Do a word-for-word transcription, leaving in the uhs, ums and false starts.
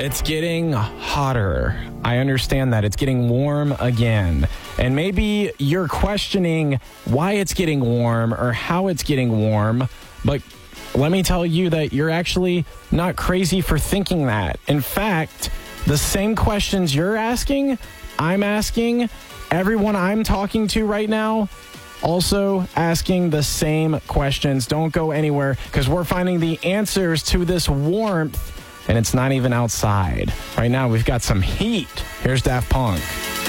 It's getting hotter. I understand that. It's getting warm again. And maybe you're questioning why it's getting warm or how it's getting warm. But let me tell you that you're actually not crazy for thinking that. In fact, the same questions you're asking, I'm asking, everyone I'm talking to right now, also asking the same questions. Don't go anywhere because we're finding the answers to this warmth. And it's not even outside. Right now, we've got some heat. Here's Daft Punk.